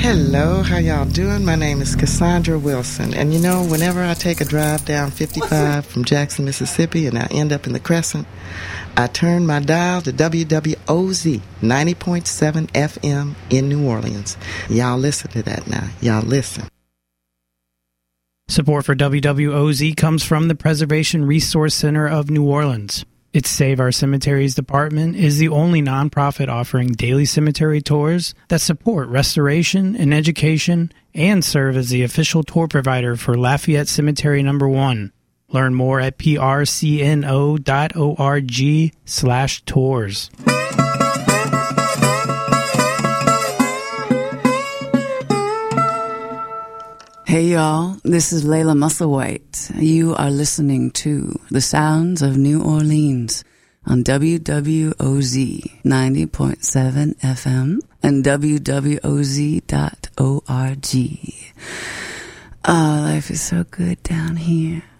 Hello, how y'all doing? My name is Cassandra Wilson, and you know, whenever I take a drive down 55 from Jackson, Mississippi, and I end up in the Crescent, I turn my dial to WWOZ 90.7 FM in New Orleans. Y'all listen to that now. Y'all listen. Support for WWOZ comes from the Preservation Resource Center of New Orleans. Its Save Our Cemeteries department is the only nonprofit offering daily cemetery tours that support restoration and education and serve as the official tour provider for Lafayette Cemetery No. 1. Learn more at prcno.org/tours. Hey y'all, this is Layla Musselwhite. You are listening to The Sounds of New Orleans on WWOZ 90.7 FM and WWOZ.org. Life is so good down here.